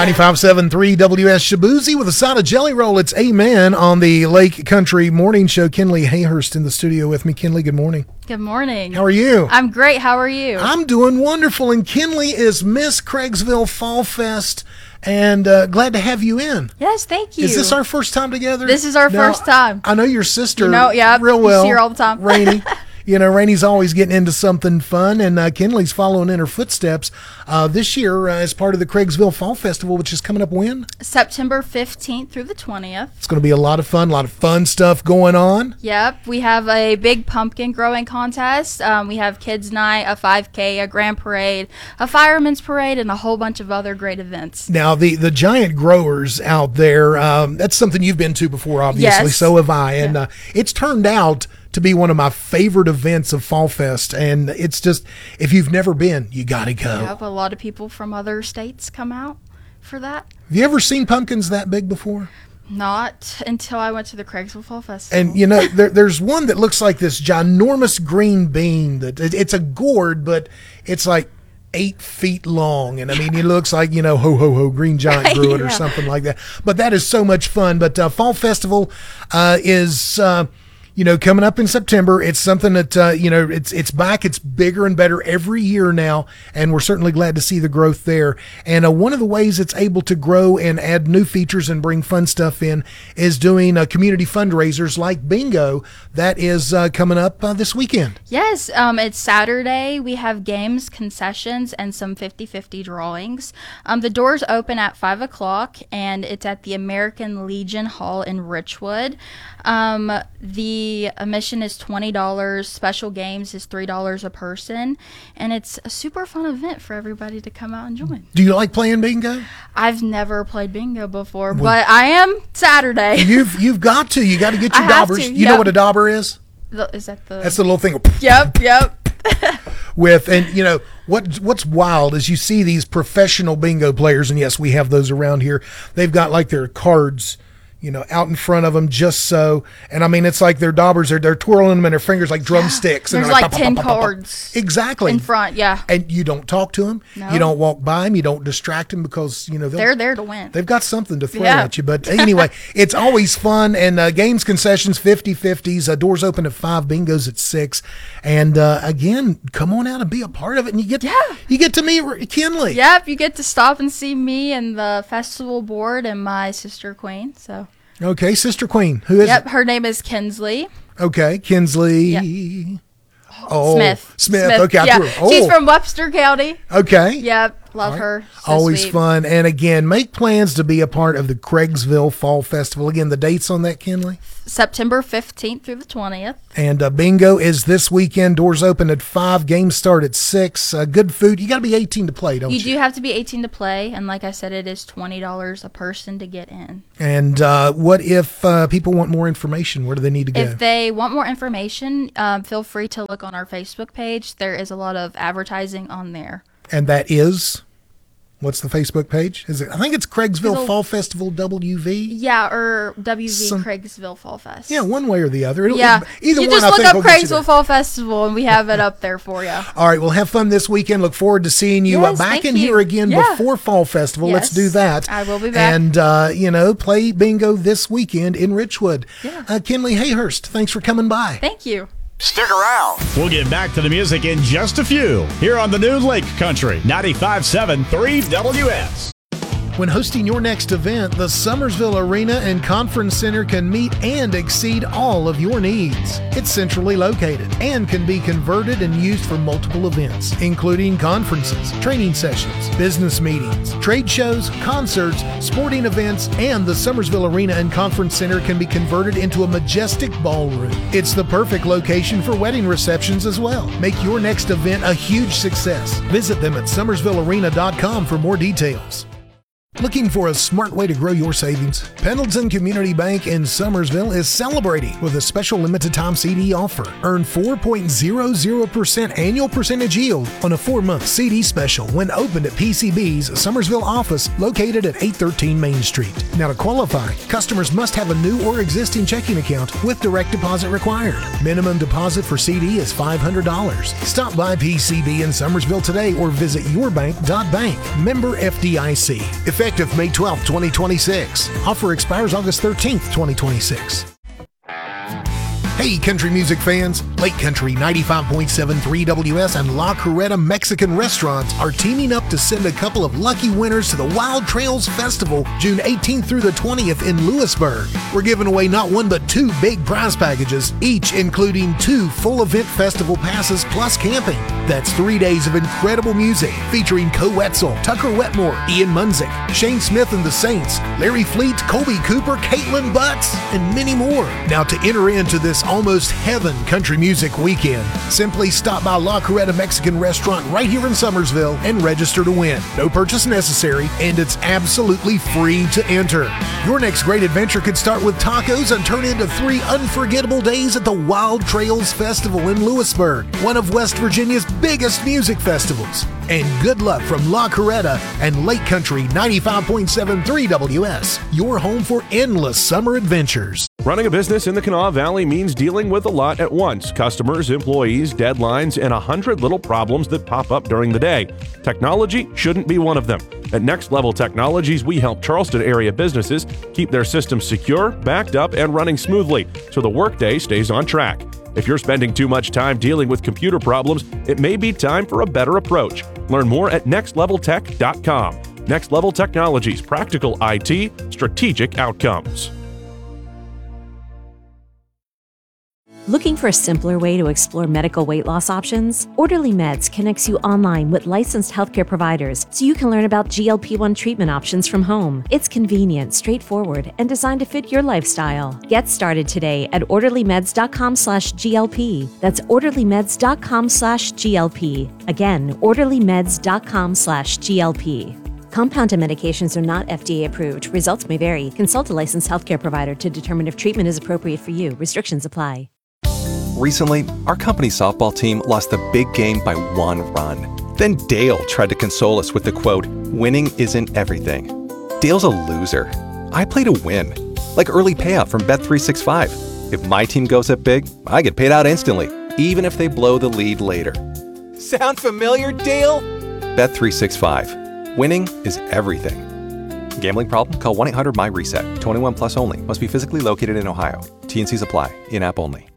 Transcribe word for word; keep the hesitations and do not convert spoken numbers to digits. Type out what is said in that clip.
ninety-five point seven three W S Shaboozey with a side of Jelly Roll. It's Amen on the Lake Country Morning Show. Kinley Hayhurst in the studio with me. Kinley, good morning. Good morning. How are you? I'm great. How are you? I'm doing wonderful. And Kinley is Miss Craigsville Fall Fest. And uh, glad to have you in. Yes, thank you. Is this our first time together? This is our now, first time. I know your sister you know, yeah, real well. You see her all the time. Rainey. You know, Rainey's always getting into something fun, and uh, Kinley's following in her footsteps uh, this year uh, as part of the Craigsville Fall Festival, which is coming up when? September fifteenth through the twentieth. It's going to be a lot of fun, a lot of fun stuff going on. Yep. We have a big pumpkin growing contest. Um, we have kids' night, a five K, a grand parade, a fireman's parade, and a whole bunch of other great events. Now, the, the giant growers out there, um, that's something you've been to before, obviously. Yes. So have I. And yeah. uh, it's turned out to be one of my favorite events of Fall Fest, and it's just, if you've never been, you gotta go. Yep, a lot of people from other states come out for that. Have you ever seen pumpkins that big before? Not until I went to the Craigsville Fall Festival. And you know, there, there's one that looks like this ginormous green bean. That it, it's a gourd, but it's like eight feet long, and I mean, it looks like, you know, ho ho ho, Green Giant grew it yeah. or something like that. But that is so much fun. But uh, Fall Festival uh, is. Uh, You know, coming up in September, it's something that, uh, you know, it's it's back. It's bigger and better every year now, and we're certainly glad to see the growth there. And uh, one of the ways it's able to grow and add new features and bring fun stuff in is doing uh, community fundraisers like bingo. That is uh, coming up uh, this weekend. Yes, um, it's Saturday. We have games, concessions, and some fifty-fifty drawings. Um, the doors open at five o'clock, and it's at the American Legion Hall in Richwood. Um, the admission is twenty dollars. Special games is three dollars a person. And it's a super fun event for everybody to come out and join. Do you like playing bingo? I've never played bingo before, well, but I am Saturday. You've you've got to. You got to get your I have daubers. to, You yep. know what a dauber is? The, is that the... That's the little thing. Yep, yep. With, and you know what what's wild is you see these professional bingo players, and yes, we have those around here. They've got like their cards, you know, out in front of them just so. And I mean, it's like their daubers, they're, they're twirling them in their fingers like drumsticks. There's and like, like pop, ten pop, pop, pop, cards. Exactly. In front, yeah. And you don't talk to them. No. You don't walk by them. You don't distract them because, you know, they're there to win. They've got something to throw Yeah. at you. But anyway, it's always fun. And uh, games, concessions, fifty-fifties. Uh, doors open at five, bingos at six. And uh, again, come on out and be a part of it. And you get, Yeah. you get to meet Kinley. Yep, you get to stop and see me and the festival board and my sister Queen. So. Okay, Sister Queen. Who is Yep, it? her name is Kinsley. Okay, Kinsley. Yep. Oh, Smith. Smith. Okay, I yeah. threw her. Oh. She's from Webster County. Okay. Yep, love All right. her. So Always sweet. fun. And again, make plans to be a part of the Craigsville Fall Festival. Again, the dates on that, Kinley? September fifteenth through the twentieth. And uh, bingo is this weekend. Doors open at five. Games start at six. Uh, good food. You got to be eighteen to play, don't you? You do have to be eighteen to play, and like I said, it is twenty dollars a person to get in. And uh, what if uh, people want more information? Where do they need to go? If they want more information, um, feel free to look on our Facebook page. There is a lot of advertising on there. And that is... What's the Facebook page? Is it? I think it's Craigsville It'll, Fall Festival W V. Yeah, or W V Some, Craigsville Fall Fest. Yeah, one way or the other. It'll, yeah, either you one, just I look think up will get you there. Craigsville Fall Festival, and we have it up there for you. All right, well, have fun this weekend. Look forward to seeing you Yes, uh, back thank in you. here again Yeah. before Fall Festival. Yes, Let's do that. I will be back. And, uh, you know, play bingo this weekend in Richwood. Yeah. Uh, Kinley Hayhurst, thanks for coming by. Thank you. Stick around. We'll get back to the music in just a few here on the new Lake Country ninety-five point seven three W S. When hosting your next event, the Summersville Arena and Conference Center can meet and exceed all of your needs. It's centrally located and can be converted and used for multiple events, including conferences, training sessions, business meetings, trade shows, concerts, sporting events, and the Summersville Arena and Conference Center can be converted into a majestic ballroom. It's the perfect location for wedding receptions as well. Make your next event a huge success. Visit them at summersville arena dot com for more details. Looking for a smart way to grow your savings? Pendleton Community Bank in Summersville is celebrating with a special limited time C D offer. Earn four point zero zero percent annual percentage yield on a four-month C D special when opened at P C B's Summersville office located at eight thirteen Main Street. Now to qualify, customers must have a new or existing checking account with direct deposit required. Minimum deposit for C D is five hundred dollars. Stop by P C B in Summersville today or visit your bank dot bank. Member F D I C. If Effective May twelfth, twenty twenty-six. Offer expires August thirteenth, twenty twenty-six. Hey, country music fans! Lake Country ninety-five point seven three W S and La Coretta Mexican Restaurants are teaming up to send a couple of lucky winners to the Wild Trails Festival June eighteenth through the twentieth in Lewisburg. We're giving away not one but two big prize packages, each including two full event festival passes plus camping. That's three days of incredible music featuring Co Wetzel, Tucker Wetmore, Ian Munzik, Shane Smith and the Saints, Larry Fleet, Colby Cooper, Caitlin Butts, and many more. Now, to enter into this almost heaven country music weekend, simply stop by La Coretta Mexican Restaurant right here in Summersville and register to win. No purchase necessary, and it's absolutely free to enter. Your next great adventure could start with tacos and turn into three unforgettable days at the Wild Trails Festival in Lewisburg, one of West Virginia's biggest music festivals. And good luck from La Coretta and Lake Country ninety-five point seven three W S, your home for endless summer adventures. Running a business in the Kanawha Valley means dealing with a lot at once. Customers, employees, deadlines, and a hundred little problems that pop up during the day. Technology shouldn't be one of them. At Next Level Technologies, we help Charleston area businesses keep their systems secure, backed up, and running smoothly so the workday stays on track. If you're spending too much time dealing with computer problems, it may be time for a better approach. Learn more at next level tech dot com. Next Level Technologies, practical I T, strategic outcomes. Looking for a simpler way to explore medical weight loss options? Orderly Meds connects you online with licensed healthcare providers so you can learn about G L P one treatment options from home. It's convenient, straightforward, and designed to fit your lifestyle. Get started today at orderly meds dot com slash G L P. That's orderly meds dot com slash G L P. Again, orderly meds dot com slash G L P. Compounded medications are not F D A approved. Results may vary. Consult a licensed healthcare provider to determine if treatment is appropriate for you. Restrictions apply. Recently, our company's softball team lost the big game by one run. Then Dale tried to console us with the quote, "Winning isn't everything." Dale's a loser. I play to win. Like early payout from Bet three sixty-five. If my team goes up big, I get paid out instantly, even if they blow the lead later. Sound familiar, Dale? Bet three sixty-five. Winning is everything. Gambling problem? Call one eight hundred M Y RESET. twenty-one plus only. Must be physically located in Ohio. T and Cs apply. In-app only.